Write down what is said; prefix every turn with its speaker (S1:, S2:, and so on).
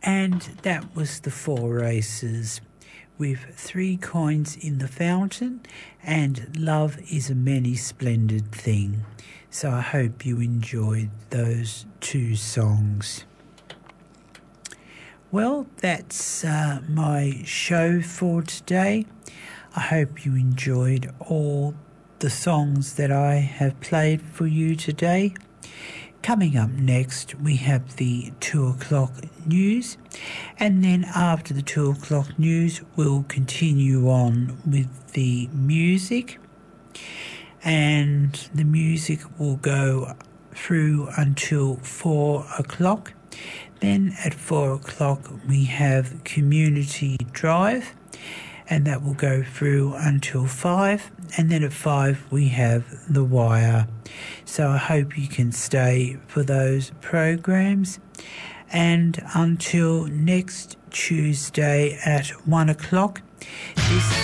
S1: And that was the 4 races with 3 coins in the fountain and Love is a Many Splendid Thing. So I hope you enjoyed those 2 songs. Well, that's my show for today. I hope you enjoyed all the songs that I have played for you today. Coming up next, we have the 2 o'clock news, and then after the 2 o'clock news, we'll continue on with the music, and the music will go through until 4 o'clock. Then at 4 o'clock, we have Community Drive, and that will go through until 5, and then at 5 we have The Wire. So I hope you can stay for those programs, and until next Tuesday at 1 o'clock, this